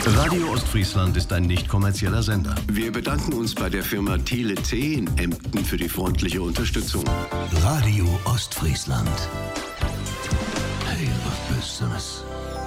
Radio Ostfriesland ist ein nicht kommerzieller Sender. Wir bedanken uns bei der Firma Thiele C in Emden für die freundliche Unterstützung. Radio Ostfriesland. Hey, was Besseres.